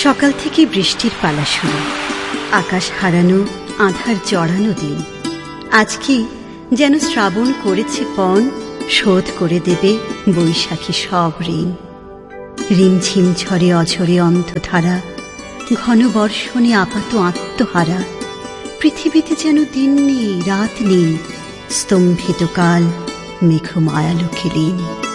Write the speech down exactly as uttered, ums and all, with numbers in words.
সকাল থেকে বৃষ্টির পালা শুরু, আকাশ হারানো, আঁধার জড়ানো দিন। আজকে যেন শ্রাবণ করেছে পণ, শোধ করে দেবে বৈশাখী সব ঋণ। রিমঝিম ঝরে অঝরে অন্ধধারা, ঘন বর্ষণে আপাত আত্মহারা। পৃথিবীতে যেন দিন নেই, রাত নেই, স্তম্ভিত কাল মেঘমায়ালোকে লীন।